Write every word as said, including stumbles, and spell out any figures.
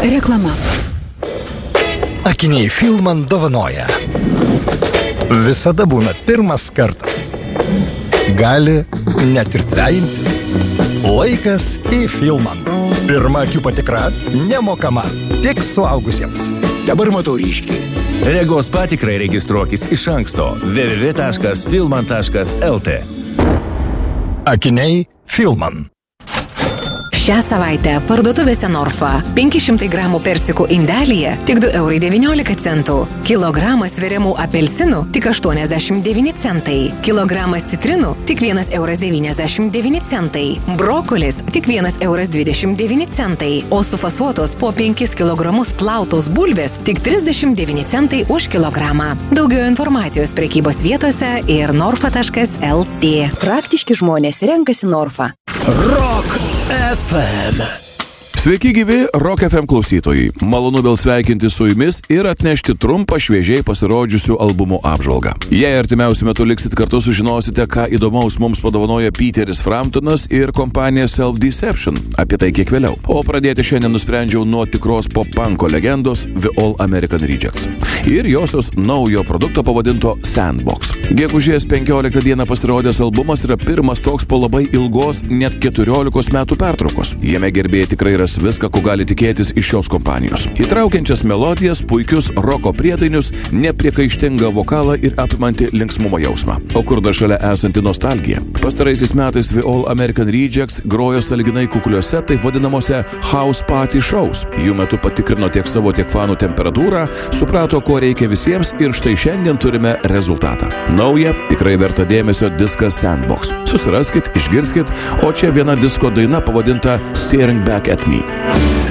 Reklama. Akiniai Filman dovanoja. Visada būna pirmas kartas. Gali net ir trejintis. Laikas į Filman. Pirma akių patikra nemokama, tik suaugusiems. Dabar matau ryškiai. Regos patikrai registruokis iš anksto w w w taškas filman taškas l t. Akiniai Filman. Šią savaitę parduotuvėse Norfa penki šimtai gramų persikų indelyje tik du eurai devyniolika centų. Kilogramas sveriamų apelsinų tik aštuoniasdešimt devyni centai. Kilogramas citrinų tik vienas euras devyniasdešimt devyni centai. Brokolis tik vienas euras dvidešimt devyni centai. O sufasuotos po penkis kilogramus plautos bulvės tik trisdešimt devyni centai už kilogramą. Daugiau informacijos prekybos vietose ir norfa taškas l t. Praktiški žmonės renkasi Norfa. Rock F M. Sveiki gyvi Rock F M klausytojai. Malonu vėl sveikinti su jumis ir atnešti trumpą šviežiai pasirodžiusių albumų apžvalgą. Jei artimiausiu metu liksit kartu, sužinosite, ką įdomaus mums padovanoja Peteris Framptonas ir kompanija Self-Deception. Apie tai kiek vėliau. O pradėti šiandien nusprendžiau nuo tikros pop-punko legendos The All American Rejects ir josios naujo produkto pavadinto Sandbox. Gegužės penkioliktą dieną pasirodęs albumas yra pirmas toks po labai ilgos, net keturiolikos metų pertraukos. Jame gerbėjai tikrai ras viską, ko gali tikėtis iš šios kompanijos. Įtraukiančias melodijas, puikius roko prietainius, nepriekaištingą vokalą ir apimantį linksmumo jausmą. O kur dar šalia esanti nostalgija? Pastaraisiais metais The All American Rejects grojo sąlyginai kukliuose taip vadinamuose house party shows. Jų metu patikrino tiek savo, tiek fanų temperatūrą, suprato, ko reikia visiems ir štai šiandien turime rezultatą. Nauja, tikrai verta dėmesio diskas Sandbox. Susiraskit, išgirskit, o čia viena disko daina pavadinta Staring Back at Me.